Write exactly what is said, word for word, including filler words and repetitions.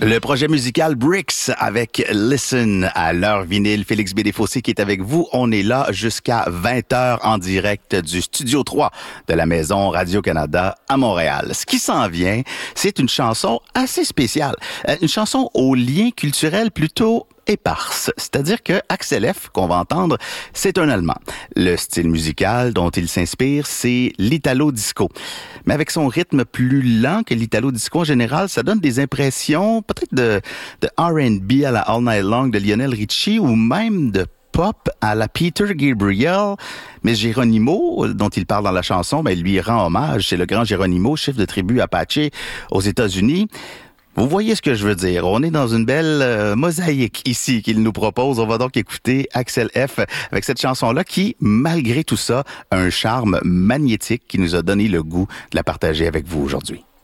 Le projet musical Bricks avec Listen à l'heure vinyle. Félix B. Desfossés qui est avec vous. On est là jusqu'à vingt heures en direct du Studio trois de la Maison Radio-Canada à Montréal. Ce qui s'en vient, c'est une chanson assez spéciale. Une chanson au lien culturel plutôt éparse. C'est-à-dire que Axel F, qu'on va entendre, c'est un Allemand. Le style musical dont il s'inspire, c'est l'italo-disco. Mais avec son rythme plus lent que l'italo-disco en général, ça donne des impressions peut-être de, de R and B à la All Night Long de Lionel Richie ou même de pop à la Peter Gabriel. Mais Geronimo, dont il parle dans la chanson, ben, lui rend hommage. C'est le grand Geronimo, chef de tribu Apache aux États-Unis. Vous voyez ce que je veux dire. On est dans une belle euh, mosaïque ici qu'il nous propose. On va donc écouter Axel F avec cette chanson-là qui, malgré tout ça, a un charme magnétique qui nous a donné le goût de la partager avec vous aujourd'hui.